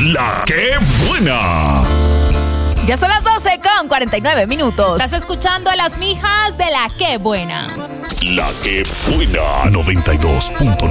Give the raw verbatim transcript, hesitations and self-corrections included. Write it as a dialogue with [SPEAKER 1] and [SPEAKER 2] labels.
[SPEAKER 1] La Que Buena.
[SPEAKER 2] Ya son las doce con cuarenta y nueve minutos.
[SPEAKER 3] Estás escuchando a las mijas de La Que Buena.
[SPEAKER 1] La Que Buena noventa y dos punto nueve.